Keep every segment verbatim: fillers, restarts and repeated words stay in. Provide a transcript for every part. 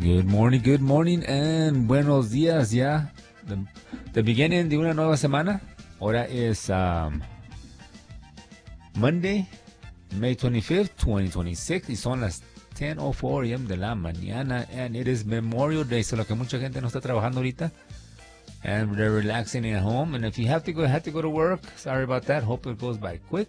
Good morning, good morning, and buenos días ya. The, the beginning de una nueva semana. Ahora es um, Monday, May twenty-fifth, twenty twenty-six, y son las ten oh four a m de la mañana, and it is Memorial Day, so lo que mucha gente no está trabajando ahorita, and they're relaxing at home, and if you have to go, have to go to work, sorry about that, hope it goes by quick.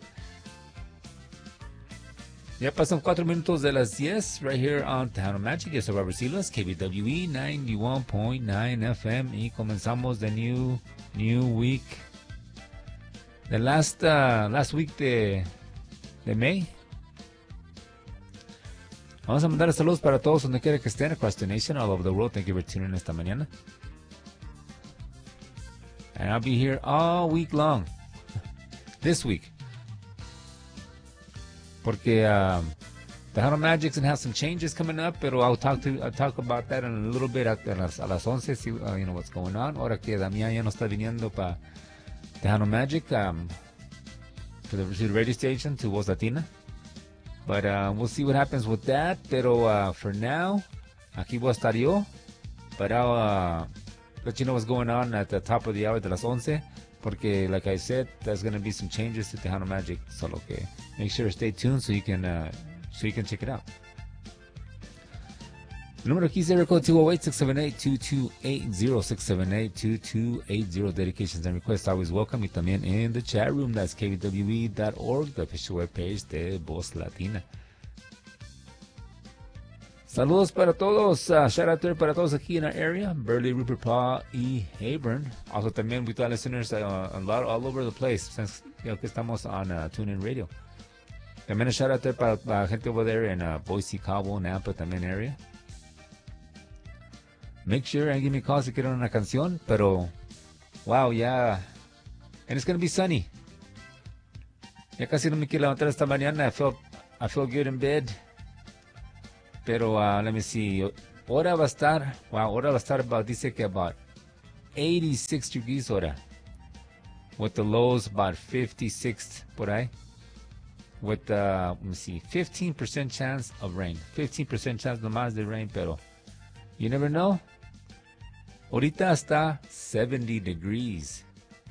Ya pasan cuatro minutos de las diez, right here on Tejano Magic. Yo soy Robert Silas, K B W E ninety-one point nine F M, y comenzamos the new new week. The last uh, last week de, de May. Vamos a mandar saludos para todos donde quiera que estén, across the nation, all over the world. Thank you for tuning in esta mañana. And I'll be here all week long. This week. Porque um, Tejano Magic's and have some changes coming up, pero I'll talk to I'll talk about that in a little bit at, a, las, a las once, see uh, you know what's going on. Ahora que Damián ya no está viniendo para Tejano Magic, um, to the, to the radio station, to Voz Latina. But uh, we'll see what happens with that. Pero uh, for now, aquí voy a estar yo. But I'll uh, let you know what's going on at the top of the hour de las once. Porque, like I said, there's going to be some changes to Tejano Magic. Solo que make sure to stay tuned so you can uh, so you can check it out. El número aquí es area code two oh eight, six seven eight, two two eight zero, six seven eight, two two eight zero. Dedications and requests always welcome. Y también in the chat room, that's K B W E dot org, the official webpage de Voz Latina. Saludos para todos, uh, shout out there para todos aquí in our area, Burley, Rupert, Paul, y Hebron. Also también with our listeners uh, a lot, all over the place, since you know, que estamos on uh, TuneIn Radio. También a shout out there para la gente over there in uh, Boise, Cabo, Nampa también area. Make sure and give me a call si quieren una canción, pero wow, yeah, and it's going to be sunny. Ya casi no me quiero levantar esta mañana, I feel, I feel good in bed. Pero, uh, let me see, ahora va a estar, wow, ahora va a estar about, dice que about eighty-six degrees ahora. With the lows about fifty-six por ahí. With, uh, let me see, fifteen percent chance of rain. fifteen percent chance nomás de rain, pero you never know. Ahorita está seventy degrees.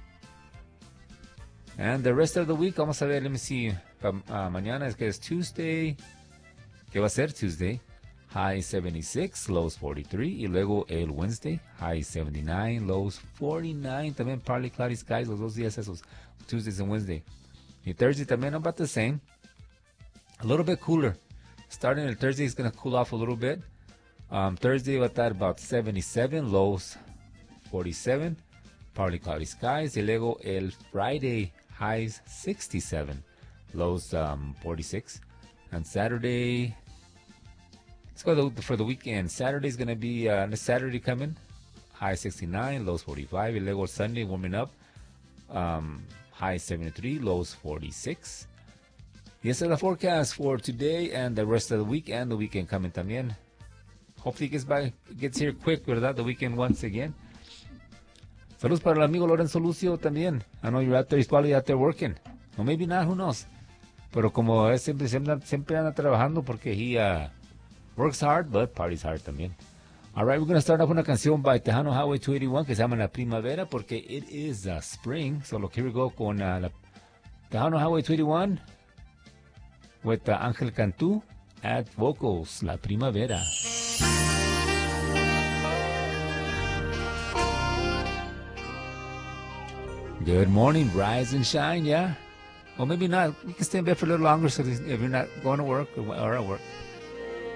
And the rest of the week, vamos a ver, let me see, uh, mañana es que es Tuesday. ¿Qué va a ser Tuesday? High seventy-six, lows forty-three. Y luego el Wednesday, high seventy-nine, lows forty-nine. También partly cloudy skies, los dos días esos, Tuesdays and Wednesday. Y Thursday también about the same. A little bit cooler. Starting el Thursday is going to cool off a little bit. Um, Thursday va a estar about seventy-seven, lows forty-seven. Partly cloudy skies. Y luego el Friday, highs sixty-seven, lows um, forty-six. And Saturday, let's go the, for the weekend. Saturday's going to be, uh, this Saturday coming, high sixty-nine, lows forty-five. And luego Sunday warming up, um, high seventy-three, lows forty-six. Y esa es la forecast for today and the rest of the week and the weekend coming también. Hopefully it gets, by, gets here quick, ¿verdad? The weekend once again. Saludos para el amigo Lorenzo Lucio también. I know you're out there, he's probably out there working. Or maybe not, who knows? Pero como es siempre, siempre, siempre anda trabajando porque he uh, works hard, but parties hard también. All right, we're going to start off with una canción by Tejano Highway two eighty-one que se llama La Primavera porque it is uh, spring. So here we go con uh, la Tejano Highway two eighty-one with uh, Ángel Cantú at vocals, La Primavera. Good morning, rise and shine, yeah? Or maybe not. You can stay in bed for a little longer so if you're not going to work or, or at work.